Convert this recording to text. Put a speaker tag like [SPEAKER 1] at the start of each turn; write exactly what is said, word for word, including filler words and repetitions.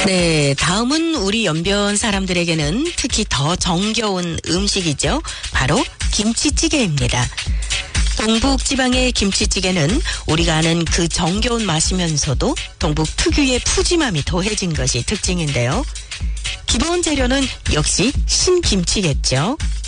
[SPEAKER 1] 네, 다음은 우리 연변 사람들에게는 특히 더 정겨운 음식이죠. 바로 김치찌개입니다. 동북 지방의 김치찌개는 우리가 아는 그 정겨운 맛이면서도 동북 특유의 푸짐함이 더해진 것이 특징인데요. 기본 재료는 역시 신김치겠죠.